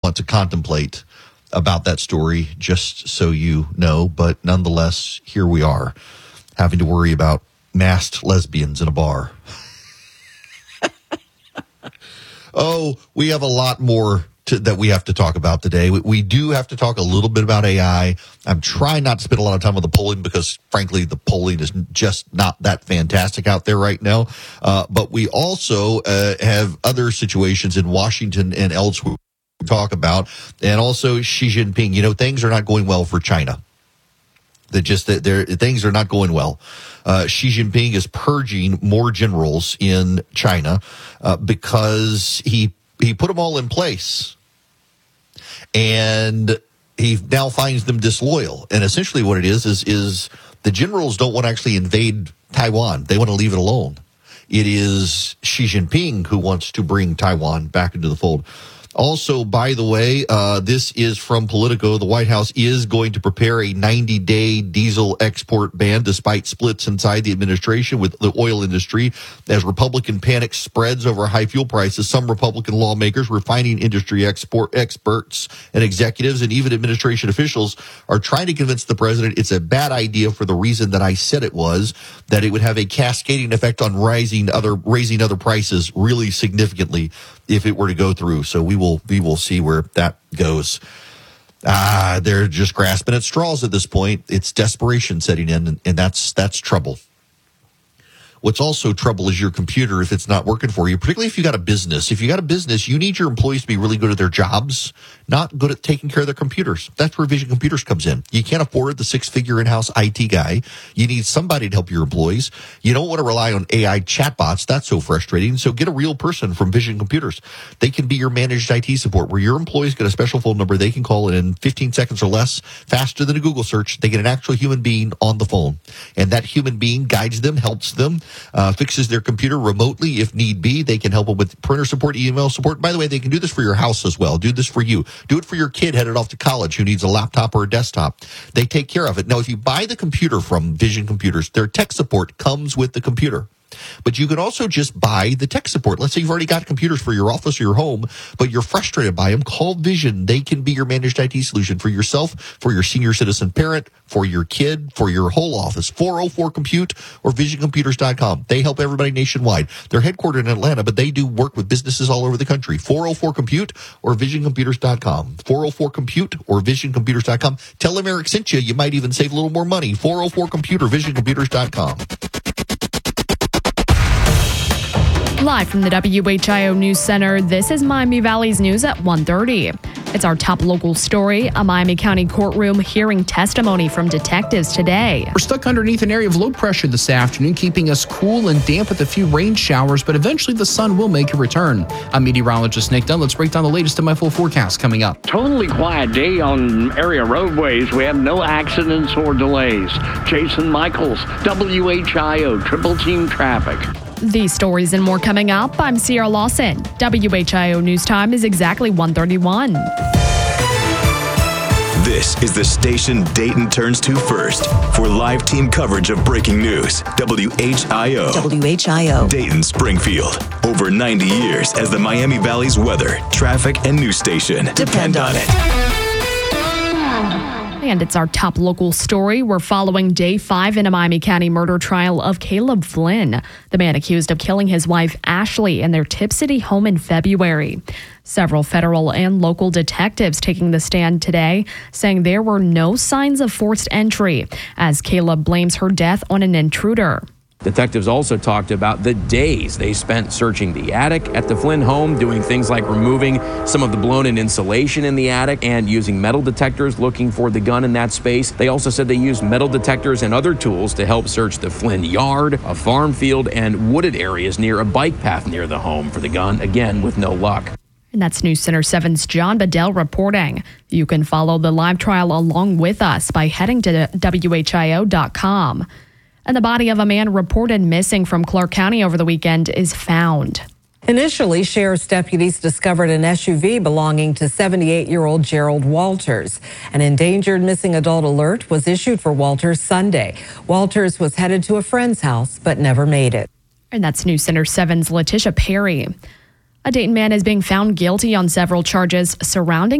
want to contemplate about that story, just so you know. But nonetheless, here we are, having to worry about masked lesbians in a bar. Oh, we have a lot more that we have to talk about today. We do have to talk a little bit about AI. I'm trying not to spend a lot of time on the polling because, frankly, the polling is just not that fantastic out there right now. But we also have other situations in Washington and elsewhere to talk about. And also Xi Jinping. You know, things are not going well for China. Things are not going well. Xi Jinping is purging more generals in China because he put them all in place, and he now finds them disloyal. And essentially, what it is the generals don't want to actually invade Taiwan; they want to leave it alone. It is Xi Jinping who wants to bring Taiwan back into the fold. Also, by the way, this is from Politico. The White House is going to prepare a 90-day diesel export ban despite splits inside the administration with the oil industry. As Republican panic spreads over high fuel prices, some Republican lawmakers, refining industry experts and executives, and even administration officials are trying to convince the president it's a bad idea for the reason that I said it was, that it would have a cascading effect on raising other prices really significantly if it were to go through. So we will see where that goes. They're just grasping at straws at this point. It's desperation setting in, and that's trouble. What's also trouble is your computer if it's not working for you, particularly if you got a business. If you got a business, you need your employees to be really good at their jobs, not good at taking care of their computers. That's where Vision Computers comes in. You can't afford the six-figure in-house IT guy. You need somebody to help your employees. You don't want to rely on AI chatbots. That's so frustrating. So get a real person from Vision Computers. They can be your managed IT support, where your employees get a special phone number they can call in 15 seconds or less, faster than a Google search. They get an actual human being on the phone, and that human being guides them, helps them, fixes their computer remotely if need be. They can help them with printer support, email support. By the way, they can do this for your house as well. Do this for you. Do it for your kid headed off to college who needs a laptop or a desktop. They take care of it. Now, if you buy the computer from Vision Computers, their tech support comes with the computer. But you can also just buy the tech support. Let's say you've already got computers for your office or your home, but you're frustrated by them. Call Vision. They can be your managed IT solution for yourself, for your senior citizen parent, for your kid, for your whole office. 404-COMPUTE or visioncomputers.com. They help everybody nationwide. They're headquartered in Atlanta, but they do work with businesses all over the country. 404-COMPUTE or visioncomputers.com. 404-COMPUTE or visioncomputers.com. Tell them Eric sent you. You might even save a little more money. 404-COMPUTE or visioncomputers.com. Live from the WHIO News Center, this is Miami Valley's News at 1:30. It's our top local story. A Miami County courtroom hearing testimony from detectives today. We're stuck underneath an area of low pressure this afternoon, keeping us cool and damp with a few rain showers, but eventually the sun will make a return. I'm meteorologist Nick Dunn. Let's break down the latest in my full forecast coming up. Totally quiet day on area roadways. We have no accidents or delays. Jason Michaels, WHIO, Triple Team Traffic. These stories and more coming up. I'm Sierra Lawson. WHIO News Time is exactly 1:31. This is the station Dayton turns to first for live team coverage of breaking news. WHIO. WHIO. Dayton Springfield. Over 90 years as the Miami Valley's weather, traffic, and news station. Depend on it. And it's our top local story. We're following day 5 in a Miami County murder trial of Caleb Flynn, the man accused of killing his wife Ashley in their Tip City home in February. Several federal and local detectives taking the stand today, saying there were no signs of forced entry, as Caleb blames her death on an intruder. Detectives also talked about the days they spent searching the attic at the Flynn home, doing things like removing some of the blown-in insulation in the attic and using metal detectors looking for the gun in that space. They also said they used metal detectors and other tools to help search the Flynn yard, a farm field, and wooded areas near a bike path near the home for the gun, again with no luck. And that's News Center 7's John Bedell reporting. You can follow the live trial along with us by heading to WHIO.com. And the body of a man reported missing from Clark County over the weekend is found. Initially, sheriff's deputies discovered an SUV belonging to 78-year-old Gerald Walters. An endangered missing adult alert was issued for Walters Sunday. Walters was headed to a friend's house but never made it. And that's News Center 7's Letitia Perry. A Dayton man is being found guilty on several charges surrounding